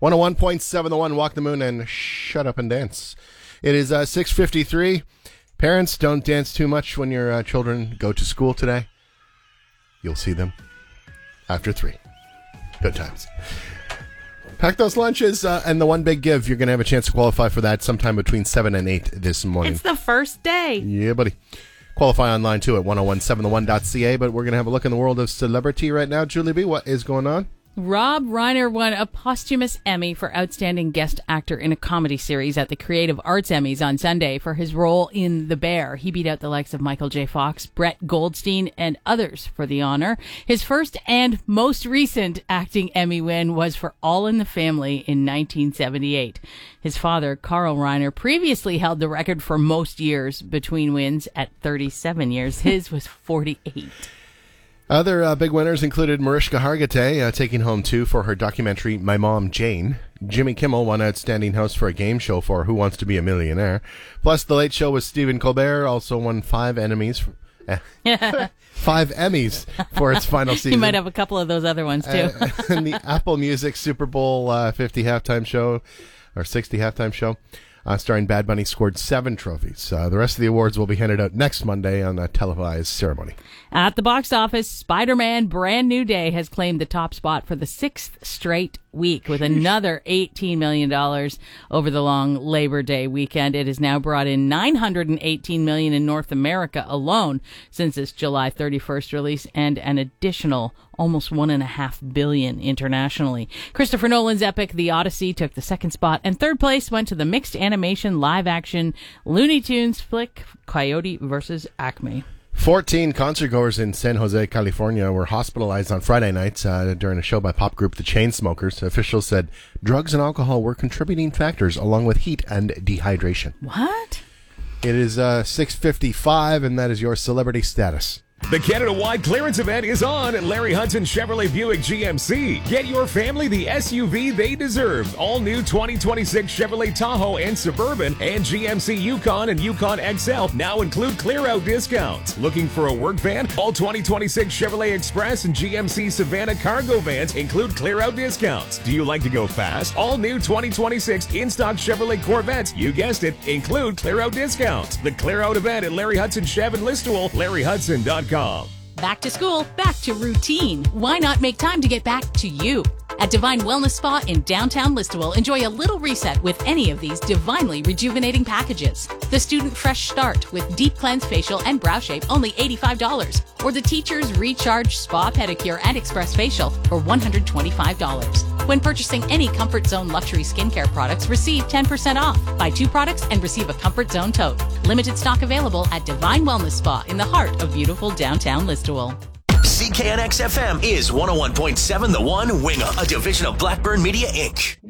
101.7 The One, Walk the Moon, and Shut Up and Dance. It is 6:53. Parents, don't dance too much when your children go to school today. You'll see them after 3. Good times. Pack those lunches, and the one big give, you're going to have a chance to qualify for that sometime between 7 and 8 this morning. It's the first day. Yeah, buddy. Qualify online, too, at 1017theone.ca, but we're going to have a look in the world of celebrity right now. Julie B., what is going on? Rob Reiner won a posthumous Emmy for Outstanding Guest Actor in a Comedy Series at the Creative Arts Emmys on Sunday for his role in The Bear. He beat out the likes of Michael J. Fox, Brett Goldstein, and others for the honor. His first and most recent acting Emmy win was for All in the Family in 1978. His father, Carl Reiner, previously held the record for most years between wins at 37 years. His was 48. Other big winners included Mariska Hargitay, taking home 2 for her documentary My Mom, Jane. Jimmy Kimmel won Outstanding Host for a game show for Who Wants to Be a Millionaire. Plus, The Late Show with Stephen Colbert also won 5 Emmys for its final season. You might have a couple of those other ones, too. And the Apple Music Super Bowl 50 halftime show, or 60 halftime show, starring Bad Bunny, scored 7 trophies. The rest of the awards will be handed out next Monday on a televised ceremony. At the box office, Spider-Man Brand New Day has claimed the top spot for the 6th straight week with another $18 million over the long Labor Day weekend. It has now brought in $918 million in North America alone since its July 31st release, and an additional almost $1.5 billion internationally. Christopher Nolan's epic The Odyssey took the 2nd spot, and 3rd place went to the mixed animation live-action Looney Tunes flick Coyote vs. Acme. 14 concertgoers in San Jose, California were hospitalized on Friday nights during a show by pop group The Chainsmokers. Officials said drugs and alcohol were contributing factors along with heat and dehydration. What? It is 6:55, and that is your celebrity status. The Canada-wide clearance event is on at Larry Hudson Chevrolet Buick GMC. Get your family the SUV they deserve. All new 2026 Chevrolet Tahoe and Suburban and GMC Yukon and Yukon XL now include clear-out discounts. Looking for a work van? All 2026 Chevrolet Express and GMC Savannah cargo vans include clear-out discounts. Do you like to go fast? All new 2026 in-stock Chevrolet Corvettes, you guessed it, include clear-out discounts. The clear-out event at Larry Hudson Chev in Listowel, LarryHudson.com. Back to school, back to routine. Why not make time to get back to you? At Divine Wellness Spa in downtown Listowel, enjoy a little reset with any of these divinely rejuvenating packages. The Student Fresh Start with Deep Cleanse Facial and Brow Shape, only $85. Or the Teacher's Recharge Spa Pedicure and Express Facial for $125. When purchasing any Comfort Zone luxury skincare products, receive 10% off. Buy 2 products and receive a Comfort Zone tote. Limited stock available at Divine Wellness Spa in the heart of beautiful downtown Listowel. CKNX FM is 101.7 The One, Winga, a division of Blackburn Media, Inc.